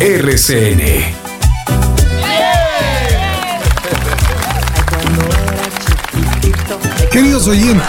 RCN. Queridos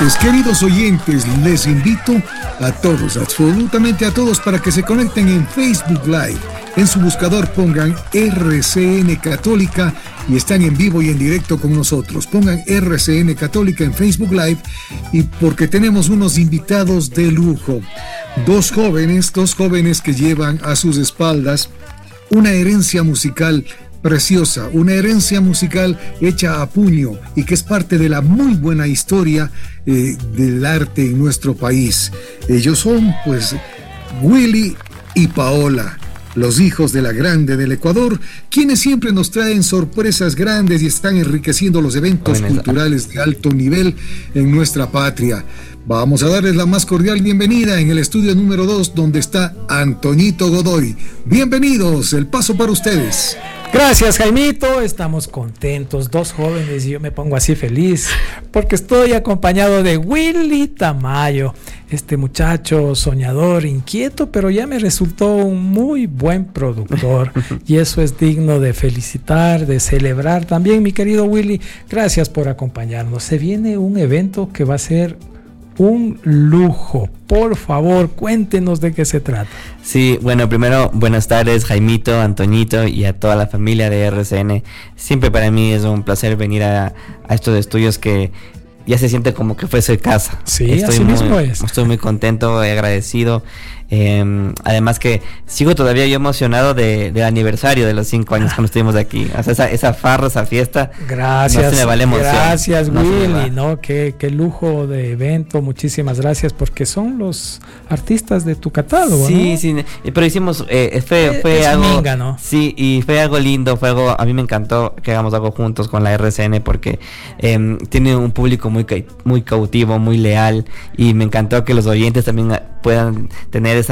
oyentes, les invito a todos, absolutamente a todos, para que se conecten en Facebook Live. En su buscador pongan RCN Católica y están en vivo y en directo con nosotros. Pongan RCN Católica en Facebook Live, y porque tenemos unos invitados de lujo. Dos jóvenes que llevan a sus espaldas una herencia musical preciosa, una herencia musical hecha a puño y que es parte de la muy buena historia del arte en nuestro país. Ellos son, pues, Willy y Paola, los hijos de la grande del Ecuador, quienes siempre nos traen sorpresas grandes y están enriqueciendo los eventos culturales de alto nivel en nuestra patria. Vamos a darles la más cordial bienvenida en el estudio número 2, donde está Antoñito Godoy. Bienvenidos, el paso para ustedes. Gracias, Jaimito, estamos contentos, dos jóvenes, y yo me pongo así feliz porque estoy acompañado de Willy Tamayo, este muchacho soñador, inquieto, pero ya me resultó un muy buen productor y eso es digno de felicitar, de celebrar también, mi querido Willy. Gracias por acompañarnos. Se viene un evento que va a ser un lujo. Por favor, cuéntenos de qué se trata. Sí, bueno, primero, buenas tardes, Jaimito, Antoñito y a toda la familia de RCN. Siempre para mí es un placer venir a estos estudios que ya se siente como que fuese casa. Sí, así mismo es. Estoy muy contento, agradecido. Además que sigo todavía yo emocionado del aniversario de los 5 años cuando estuvimos aquí. O sea, esa farra, esa fiesta. Gracias. No se me va la emoción. Gracias, Willy, ¿no? Qué lujo de evento. Muchísimas gracias, porque son los artistas de tu catálogo, sí, ¿no? Sí, pero hicimos, fue algo, minga, ¿no? Sí, y fue algo lindo, a mí me encantó que hagamos algo juntos con la RCN, porque tiene un público muy cautivo, muy leal, y me encantó que los oyentes también puedan tener